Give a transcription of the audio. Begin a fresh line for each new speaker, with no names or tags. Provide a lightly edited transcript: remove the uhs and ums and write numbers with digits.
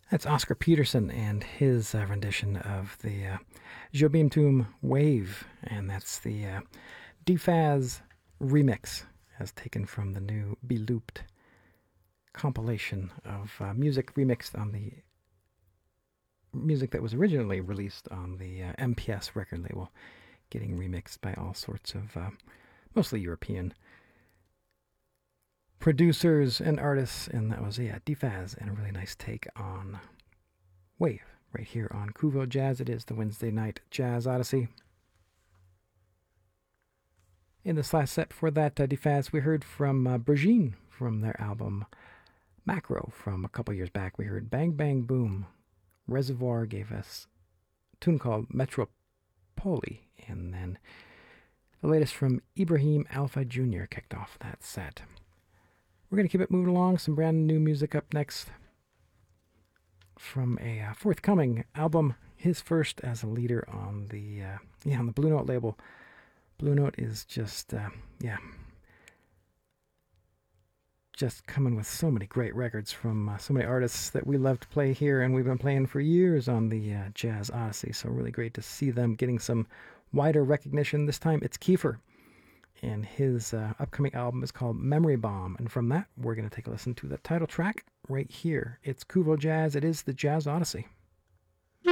That's Oscar Peterson and his rendition of the Jobim Toom Wave, and that's the Defaz remix, as taken from the new Be Looped compilation of music remixed on the music that was originally released on the MPS record label, getting remixed by all sorts of mostly European producers and artists, and that was Defaz, and a really nice take on Wave right here on Kuvo Jazz. It is the Wednesday night Jazz Odyssey. In this last set for that Defaz, we heard from Brigitte from their album Macro from a couple years back. We heard Bang Bang Boom. Reservoir gave us a tune called Metropoli, and then the latest from Ibrahim Alpha Jr. kicked off that set. We're going to keep it moving along. Some brand new music up next from a forthcoming album, his first as a leader on the on the Blue Note label. Blue Note is just coming with so many great records from so many artists that we love to play here, and we've been playing for years on the Jazz Odyssey. So really great to see them getting some wider recognition. This time it's Kiefer, and his upcoming album is called Memory Bomb. And from that, we're going to take a listen to the title track right here. It's Kuvo Jazz. It is the Jazz Odyssey.